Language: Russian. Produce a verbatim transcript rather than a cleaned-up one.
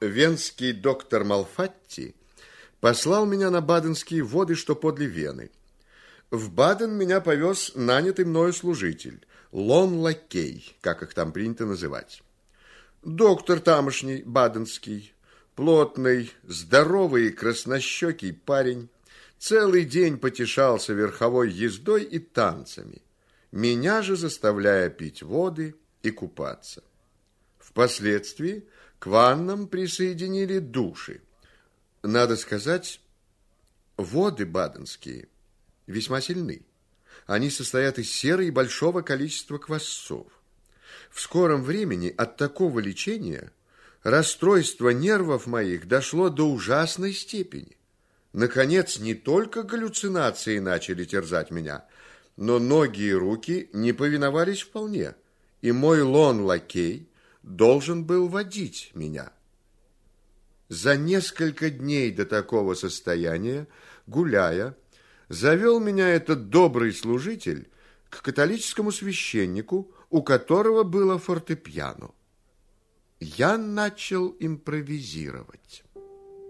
Венский доктор Малфатти послал меня на баденские воды, что подле Вены. В Баден меня повез нанятый мною служитель, лон-лакей, как их там принято называть. Доктор тамошний, баденский, плотный, здоровый и краснощекий парень, целый день потешался верховой ездой и танцами, меня же заставляя пить воды и купаться. Впоследствии к ваннам присоединили души. Надо сказать, воды баденские весьма сильны. Они состоят из серы и большого количества квасцов. В скором времени от такого лечения расстройство нервов моих дошло до ужасной степени. Наконец, не только галлюцинации начали терзать меня, но ноги и руки не повиновались вполне, и мой лон-лакей должен был водить меня. За несколько дней до такого состояния, гуляя, завел меня этот добрый служитель к католическому священнику, у которого было фортепиано. Я начал импровизировать.